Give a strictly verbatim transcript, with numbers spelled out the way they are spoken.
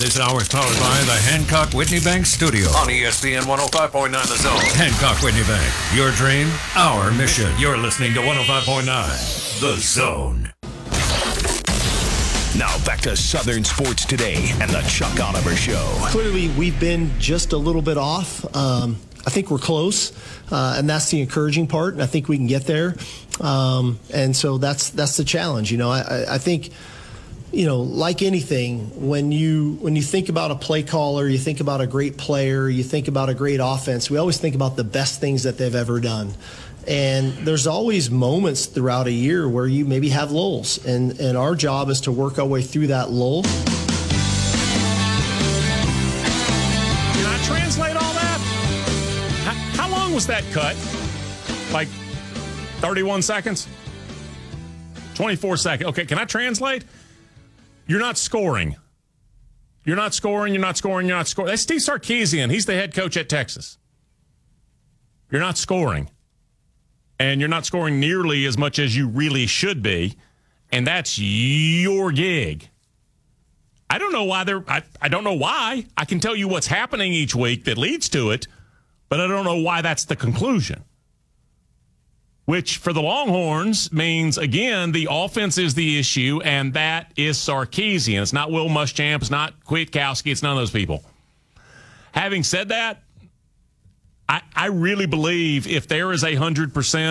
This hour is powered by the Hancock Whitney Bank Studio. On E S P N one oh five point nine The Zone. Hancock Whitney Bank. Your dream, our mission. You're listening to one oh five point nine The Zone. Now back to Southern Sports Today and the Chuck Oliver Show. Clearly, we've been just a little bit off. Um, I think we're close, uh, and that's the encouraging part, and I think we can get there. Um, and so that's that's the challenge. You know, I, I think, you know, like anything, when you when you think about a play caller, you think about a great player, you think about a great offense, we always think about the best things that they've ever done. And there's always moments throughout a year where you maybe have lulls, and, and our job is to work our way through that lull. Can I translate all that? How, how long was that cut? Like thirty-one seconds? twenty-four seconds. Okay, can I translate? You're not scoring. You're not scoring, you're not scoring, you're not scoring. That's Steve Sarkisian. He's the head coach at Texas. You're not scoring. And you're not scoring nearly as much as you really should be. And that's your gig. I don't know why they're, I, I don't know why. I can tell you what's happening each week that leads to it, but I don't know why that's the conclusion. Which for the Longhorns means, again, the offense is the issue, and that is Sarkisian. It's not Will Muschamp. It's not Kwiatkowski. It's none of those people. Having said that, I, I really believe if there is a one hundred percent